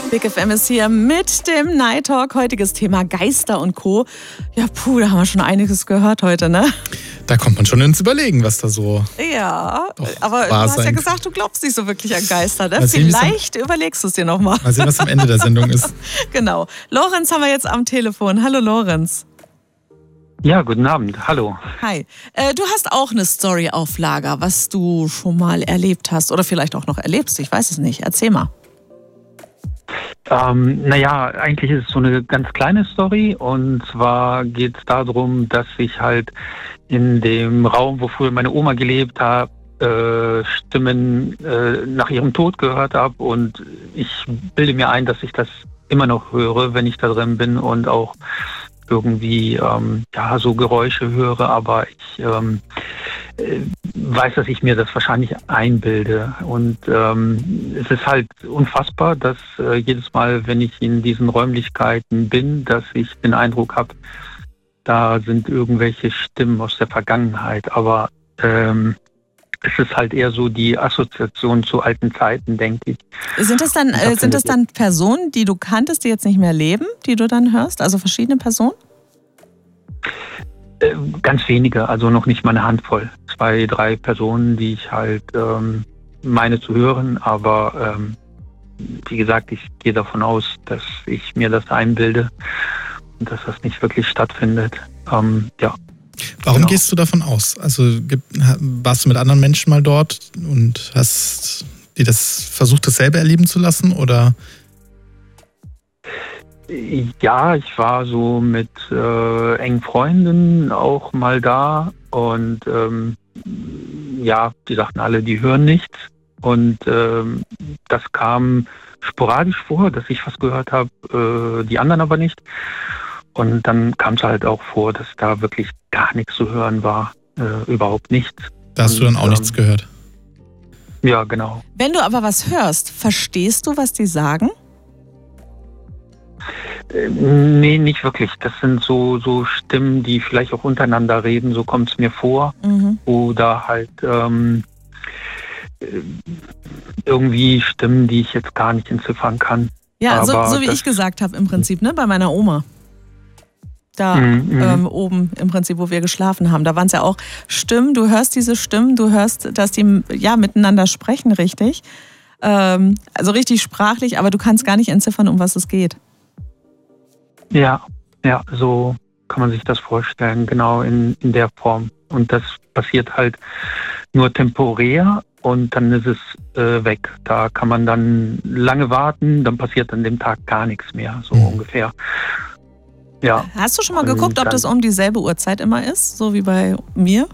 Big FM ist hier mit dem Night Talk. Heutiges Thema Geister und Co. Ja, da haben wir schon einiges gehört heute, ne? Da kommt man schon ins Überlegen, was da so. Ja, aber du hast ja gesagt, du glaubst nicht so wirklich an Geister, ne? Sehen, vielleicht überlegst du es dir nochmal. Mal sehen, was am Ende der Sendung ist. Genau. Lorenz haben wir jetzt am Telefon. Hallo Lorenz. Ja, guten Abend. Hallo. Hi. Du hast auch eine Story auf Lager, was du schon mal erlebt hast oder vielleicht auch noch erlebst. Ich weiß es nicht. Erzähl mal. Eigentlich ist es so eine ganz kleine Story, und zwar geht es darum, dass ich halt in dem Raum, wo früher meine Oma gelebt hat, Stimmen nach ihrem Tod gehört habe, und ich bilde mir ein, dass ich das immer noch höre, wenn ich da drin bin und auch irgendwie so Geräusche höre, aber ich weiß, dass ich mir das wahrscheinlich einbilde. Und es ist halt unfassbar, dass jedes Mal, wenn ich in diesen Räumlichkeiten bin, dass ich den Eindruck habe, da sind irgendwelche Stimmen aus der Vergangenheit. Aber es ist halt eher so die Assoziation zu alten Zeiten, denke ich. Sind das dann Personen, die du kanntest, die jetzt nicht mehr leben, die du dann hörst? Also verschiedene Personen? Ganz wenige, also noch nicht mal eine Handvoll. 2, 3 Personen, die ich halt meine zu hören. Aber wie gesagt, ich gehe davon aus, dass ich mir das einbilde und dass das nicht wirklich stattfindet. Warum gehst du davon aus? Also warst du mit anderen Menschen mal dort und hast dir das versucht, das selber erleben zu lassen, oder? Ja, ich war so mit engen Freunden auch mal da, und die sagten alle, die hören nichts, und das kam sporadisch vor, dass ich was gehört habe, die anderen aber nicht. Und dann kam es halt auch vor, dass da wirklich gar nichts zu hören war, überhaupt nichts. Da hast du dann auch nichts gehört? Ja, genau. Wenn du aber was hörst, verstehst du, was die sagen? Nee, nicht wirklich. Das sind so Stimmen, die vielleicht auch untereinander reden, so kommt es mir vor. Mhm. Oder halt irgendwie Stimmen, die ich jetzt gar nicht entziffern kann. Ja, so wie ich gesagt habe im Prinzip, ne, bei meiner Oma. Da oben im Prinzip, wo wir geschlafen haben. Da waren es ja auch Stimmen. Du hörst diese Stimmen, du hörst, dass die miteinander sprechen, richtig. Also richtig sprachlich, aber du kannst gar nicht entziffern, um was es geht. Ja, so kann man sich das vorstellen, genau in der Form. Und das passiert halt nur temporär, und dann ist es weg. Da kann man dann lange warten, dann passiert an dem Tag gar nichts mehr, so ungefähr. Ja. Hast du schon mal geguckt, ob das um dieselbe Uhrzeit immer ist, so wie bei mir?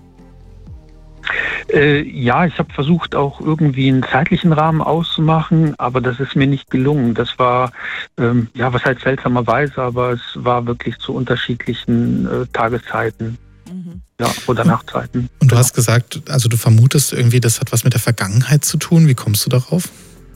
Ich habe versucht, auch irgendwie einen zeitlichen Rahmen auszumachen, aber das ist mir nicht gelungen. Das war, was heißt seltsamerweise, aber es war wirklich zu unterschiedlichen Tageszeiten. Oder Nachtzeiten. Und du hast gesagt, also du vermutest irgendwie, das hat was mit der Vergangenheit zu tun. Wie kommst du darauf?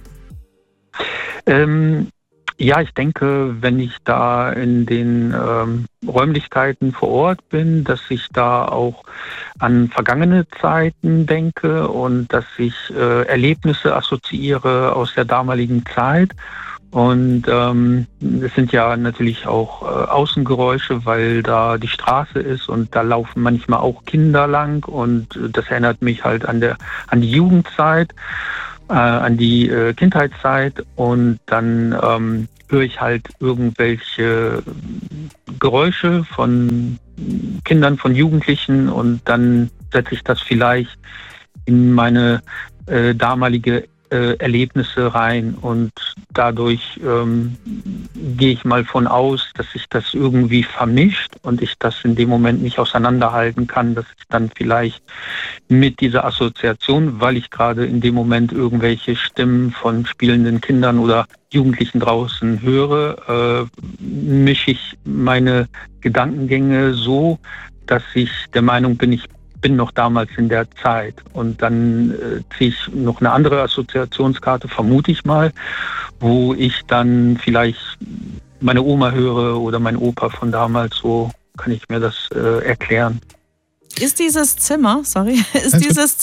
Ich denke, wenn ich da in den Räumlichkeiten vor Ort bin, dass ich da auch an vergangene Zeiten denke und dass ich Erlebnisse assoziiere aus der damaligen Zeit. Und es sind ja natürlich auch Außengeräusche, weil da die Straße ist und da laufen manchmal auch Kinder lang, und das erinnert mich halt an die Jugendzeit, an die Kindheitszeit, und dann höre ich halt irgendwelche Geräusche von Kindern, von Jugendlichen, und dann setze ich das vielleicht in meine damalige Erlebnisse rein, und dadurch gehe ich mal von aus, dass sich das irgendwie vermischt und ich das in dem Moment nicht auseinanderhalten kann, dass ich dann vielleicht mit dieser Assoziation, weil ich gerade in dem Moment irgendwelche Stimmen von spielenden Kindern oder Jugendlichen draußen höre, mische ich meine Gedankengänge so, dass ich der Meinung bin, ich bin noch damals in der Zeit, und dann ziehe ich noch eine andere Assoziationskarte, vermute ich mal, wo ich dann vielleicht meine Oma höre oder mein Opa von damals, so kann ich mir das erklären. Ist dieses Zimmer,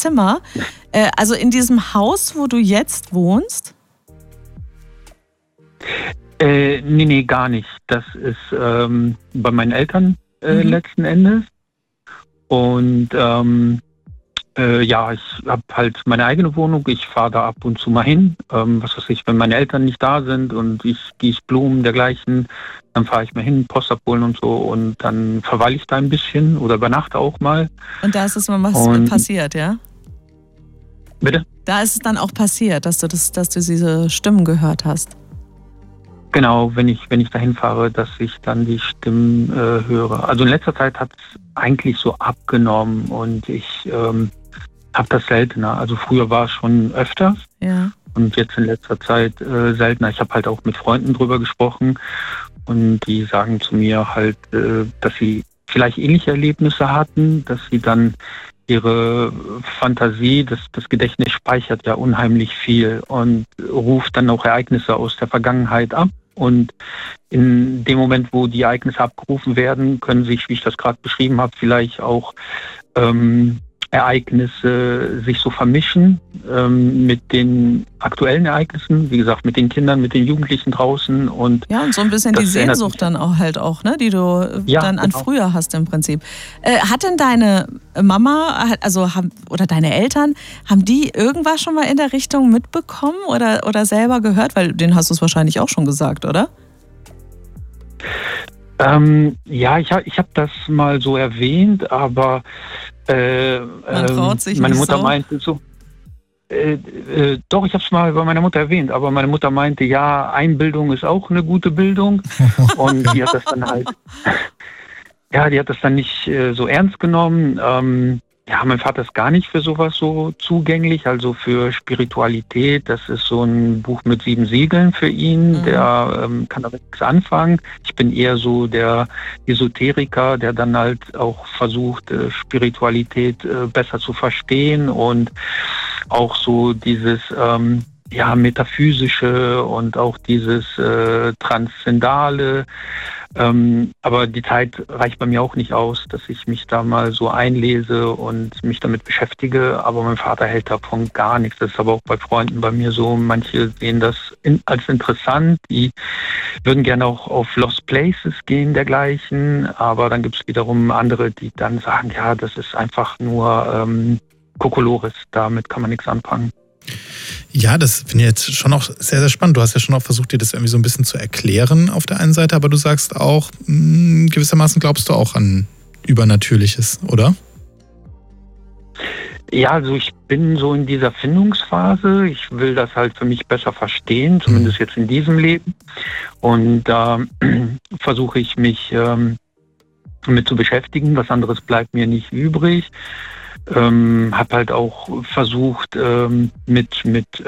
also in diesem Haus, wo du jetzt wohnst, Nee, gar nicht. Das ist bei meinen Eltern letzten Endes. Und ja, ich habe halt meine eigene Wohnung. Ich fahre da ab und zu mal hin. Was weiß ich, wenn meine Eltern nicht da sind und ich gieße Blumen dergleichen, dann fahre ich mal hin, Post abholen und so. Und dann verweile ich da ein bisschen oder übernachte auch mal. Und da ist es mal was passiert, ja? Bitte? Da ist es dann auch passiert, dass du diese Stimmen gehört hast. Genau, wenn ich dahin fahre, dass ich dann die Stimmen höre. Also in letzter Zeit hat es eigentlich so abgenommen und ich habe das seltener. Also früher war es schon öfters und jetzt in letzter Zeit seltener. Ich habe halt auch mit Freunden drüber gesprochen und die sagen zu mir halt, dass sie vielleicht ähnliche Erlebnisse hatten, dass sie dann ihre Fantasie, das Gedächtnis speichert ja unheimlich viel und ruft dann auch Ereignisse aus der Vergangenheit ab. Und in dem Moment, wo die Ereignisse abgerufen werden, können sich, wie ich das gerade beschrieben habe, vielleicht auch Ereignisse sich so vermischen mit den aktuellen Ereignissen, wie gesagt, mit den Kindern, mit den Jugendlichen draußen. Und so ein bisschen die Sehnsucht dann auch, ne, die du dann an früher hast im Prinzip. Hat denn deine Mama, oder deine Eltern, haben die irgendwas schon mal in der Richtung mitbekommen oder selber gehört? Weil denen hast du es wahrscheinlich auch schon gesagt, oder? Ich habe das mal so erwähnt, aber man traut sich meine nicht Mutter so. meinte so, doch, ich habe es mal bei meiner Mutter erwähnt, aber meine Mutter meinte, ja, Einbildung ist auch eine gute Bildung und die hat das dann halt, die hat das dann nicht so ernst genommen. Mein Vater ist gar nicht für sowas so zugänglich, also für Spiritualität. Das ist so ein Buch mit 7 Siegeln für ihn, der kann damit nichts anfangen. Ich bin eher so der Esoteriker, der dann halt auch versucht, Spiritualität besser zu verstehen und auch so dieses Metaphysische und auch dieses Transzendale. Aber die Zeit reicht bei mir auch nicht aus, dass ich mich da mal so einlese und mich damit beschäftige. Aber mein Vater hält davon gar nichts. Das ist aber auch bei Freunden bei mir so. Manche sehen das als interessant. Die würden gerne auch auf Lost Places gehen, dergleichen. Aber dann gibt es wiederum andere, die dann sagen, ja, das ist einfach nur Kokolores. Damit kann man nichts anfangen. Ja, das finde ich jetzt schon auch sehr, sehr spannend. Du hast ja schon auch versucht, dir das irgendwie so ein bisschen zu erklären auf der einen Seite, aber du sagst auch, gewissermaßen glaubst du auch an Übernatürliches, oder? Ja, also ich bin so in dieser Findungsphase. Ich will das halt für mich besser verstehen, zumindest jetzt in diesem Leben. Und da versuche ich mich mit zu beschäftigen. Was anderes bleibt mir nicht übrig. Habe halt auch versucht, mit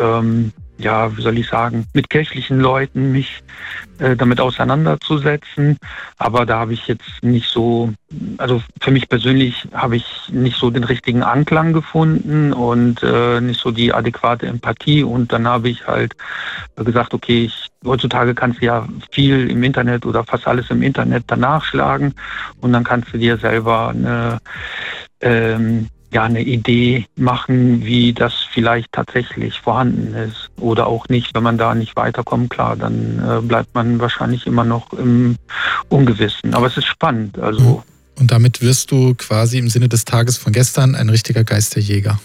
kirchlichen Leuten mich damit auseinanderzusetzen. Aber da habe ich jetzt nicht so, also für mich persönlich habe ich nicht so den richtigen Anklang gefunden und nicht so die adäquate Empathie. Und dann habe ich halt gesagt, okay, heutzutage kannst du ja viel im Internet oder fast alles im Internet danach schlagen und dann kannst du dir selber eine Idee machen, wie das vielleicht tatsächlich vorhanden ist oder auch nicht. Wenn man da nicht weiterkommt, klar, dann bleibt man wahrscheinlich immer noch im Ungewissen. Aber es ist spannend. Also. Und damit wirst du quasi im Sinne des Tages von gestern ein richtiger Geisterjäger.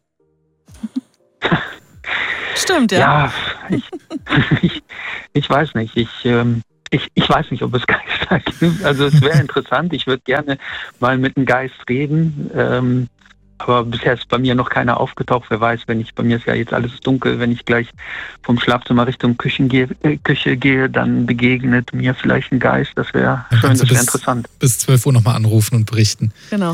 Stimmt, ja. Ja, ich weiß nicht. Ich weiß nicht, ob es Geister gibt. Also es wäre interessant. Ich würde gerne mal mit einem Geist reden. Aber bisher ist bei mir noch keiner aufgetaucht. Wer weiß, bei mir ist ja jetzt alles dunkel, wenn ich gleich vom Schlafzimmer Richtung Küche gehe, dann begegnet mir vielleicht ein Geist. Das wäre schön, das wäre interessant. Bis 12 Uhr nochmal anrufen und berichten. Genau.